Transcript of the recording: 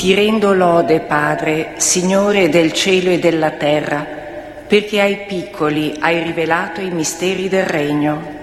Ti rendo lode, Padre, Signore del cielo e della terra, perché ai piccoli hai rivelato i misteri del regno.